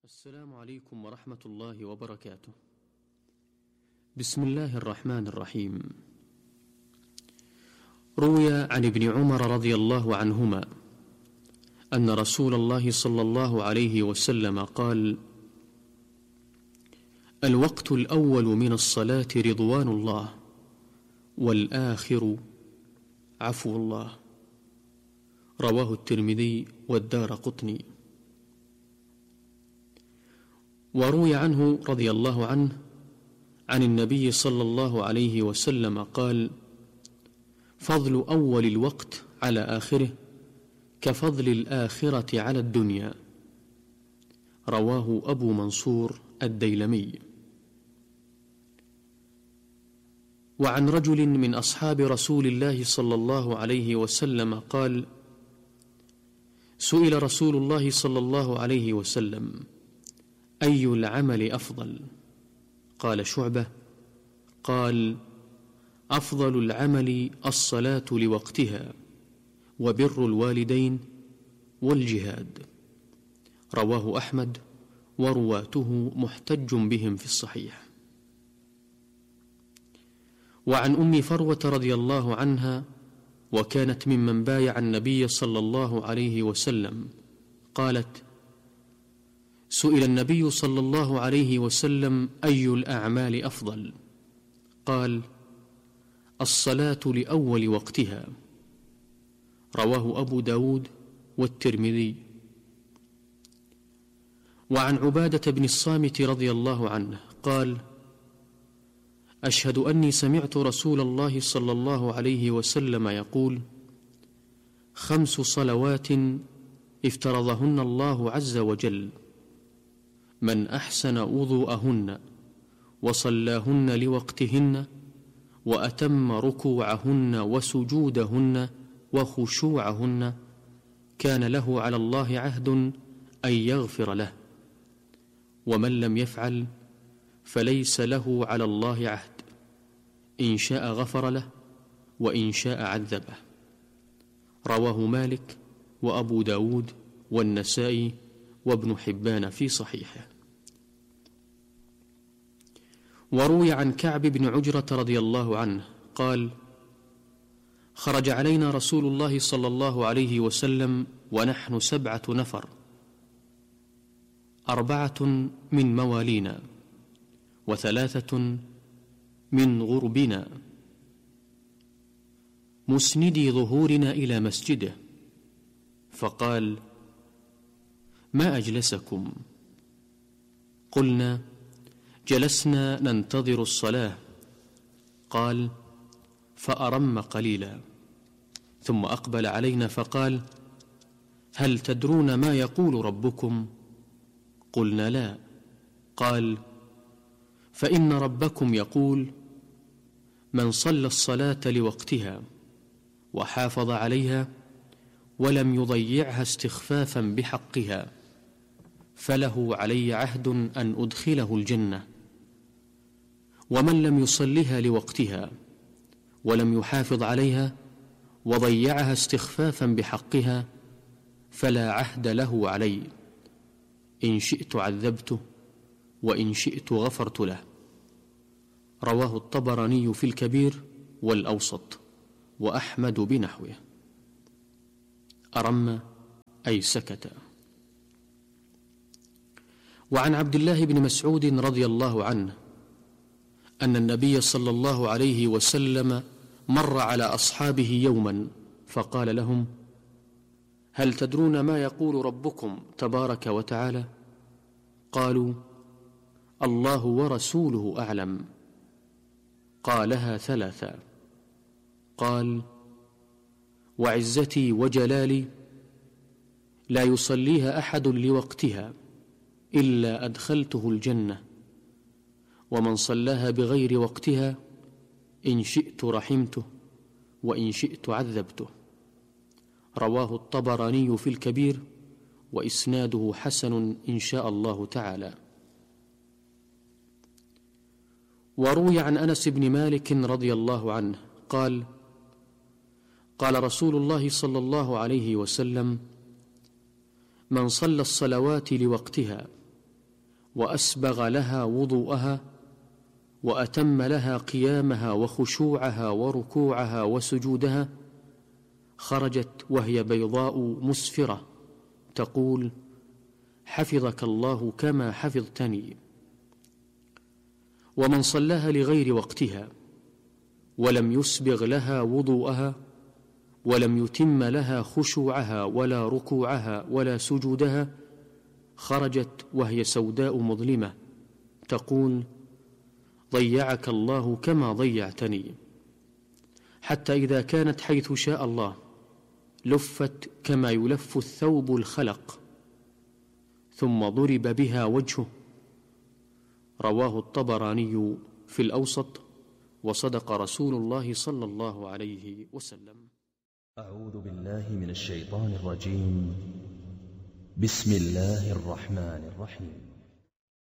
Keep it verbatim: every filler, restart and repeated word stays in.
السلام عليكم ورحمة الله وبركاته. بسم الله الرحمن الرحيم. روي عن ابن عمر رضي الله عنهما أن رسول الله صلى الله عليه وسلم قال: الوقت الأول من الصلاة رضوان الله، والآخر عفو الله. رواه الترمذي والدارقطني. وروي عنه رضي الله عنه عن النبي صلى الله عليه وسلم قال: فضل أول الوقت على آخره كفضل الآخرة على الدنيا. رواه أبو منصور الديلمي. وعن رجل من أصحاب رسول الله صلى الله عليه وسلم قال: سئل رسول الله صلى الله عليه وسلم: أي العمل أفضل؟ قال شعبة: قال: أفضل العمل الصلاة لوقتها، وبر الوالدين، والجهاد. رواه أحمد، ورواته محتج بهم في الصحيح. وعن أم فروة رضي الله عنها، وكانت ممن بايع النبي صلى الله عليه وسلم، قالت: سئل النبي صلى الله عليه وسلم: أي الأعمال أفضل؟ قال: الصلاة لأول وقتها. رواه أبو داود والترمذي. وعن عبادة بن الصامت رضي الله عنه قال: أشهد أني سمعت رسول الله صلى الله عليه وسلم يقول: خمس صلوات افترضهن الله عز وجل، من أحسن وضوءهن وصلاهن لوقتهن وأتم ركوعهن وسجودهن وخشوعهن كان له على الله عهد أن يغفر له، ومن لم يفعل فليس له على الله عهد، إن شاء غفر له وإن شاء عذبه. رواه مالك وأبو داود والنسائي وابن حبان في صحيحه. وروي عن كعب بن عجرة رضي الله عنه قال: خرج علينا رسول الله صلى الله عليه وسلم ونحن سبعة نفر، أربعة من موالينا وثلاثة من غربنا، مسندي ظهورنا إلى مسجده، فقال: ما أجلسكم؟ قلنا: جلسنا ننتظر الصلاة. قال: فأرم قليلا، ثم أقبل علينا فقال: هل تدرون ما يقول ربكم؟ قلنا: لا. قال: فإن ربكم يقول: من صلى الصلاة لوقتها وحافظ عليها ولم يضيعها استخفافا بحقها فله علي عهد أن أدخله الجنة، ومن لم يصلها لوقتها ولم يحافظ عليها وضيعها استخفافا بحقها فلا عهد له علي، إن شئت عذبته وإن شئت غفرت له. رواه الطبراني في الكبير والأوسط، وأحمد بنحوه. أرم أي سكت. وعن عبد الله بن مسعود رضي الله عنه أن النبي صلى الله عليه وسلم مر على أصحابه يوما فقال لهم: هل تدرون ما يقول ربكم تبارك وتعالى؟ قالوا: الله ورسوله أعلم. قالها ثلاثا. قال: وعزتي وجلالي لا يصليها أحد لوقتها إلا أدخلته الجنة، ومن صلاها بغير وقتها إن شئت رحمته وإن شئت عذبته. رواه الطبراني في الكبير، وإسناده حسن إن شاء الله تعالى. وروي عن أنس بن مالك رضي الله عنه قال: قال رسول الله صلى الله عليه وسلم: من صلى الصلوات لوقتها وأسبغ لها وضوءها وأتم لها قيامها وخشوعها وركوعها وسجودها، خرجت وهي بيضاء مسفرة تقول: حفظك الله كما حفظتني. ومن صلاها لغير وقتها ولم يسبغ لها وضوءها ولم يتم لها خشوعها ولا ركوعها ولا سجودها، خرجت وهي سوداء مظلمة تقول: ضيعك الله كما ضيعتني. حتى إذا كانت حيث شاء الله لفت كما يلف الثوب الخلق، ثم ضرب بها وجهه. رواه الطبراني في الأوسط، وصدق رسول الله صلى الله عليه وسلم. أعوذ بالله من الشيطان الرجيم. بسم الله الرحمن الرحيم.